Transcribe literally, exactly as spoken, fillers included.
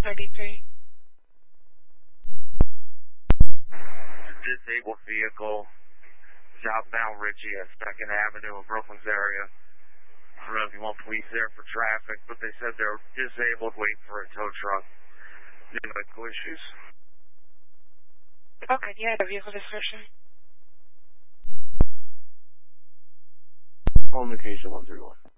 thirty-three. Disabled vehicle, southbound Ritchie at Second Avenue in Brooklyn's area. I don't know if you want police there for traffic, but they said they're disabled, waiting for a tow truck. No medical issues. Okay, do you have a vehicle description? On location one three one.